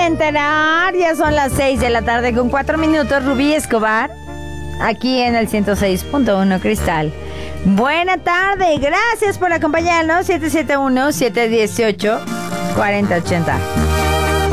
enterar. Ya son las 6 de la tarde con 4 minutos. Rubí Escobar, aquí en el 106.1 Cristal. Buena tarde, gracias por acompañarnos. 771-718-4080.